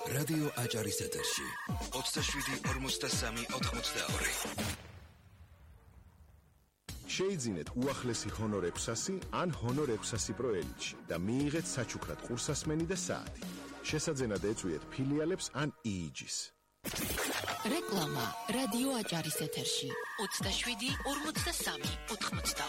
რადიო აჭარის ეთერში 27-43-82. შეიძინეთ უახლესი ჰონორ 600 ან ჰონორ 600 Pro Elite-ში და მიიღეთ საჩუქრად ყურსასმენი და საათი. შესაძენად ეწვიეთ ფილიალებს ან EEG-ს. რეკლამა რადიო აჭარის ეთერში 27-43-82.